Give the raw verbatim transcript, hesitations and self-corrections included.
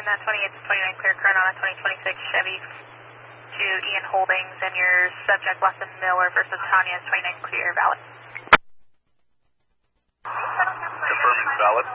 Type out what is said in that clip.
confirming that twenty-eight to twenty-nine clear current on a twenty twenty-six Chevy to Ian Holdings, and your subject Lesson Miller versus Tanya is twenty-nine clear, valid. Confirming valid.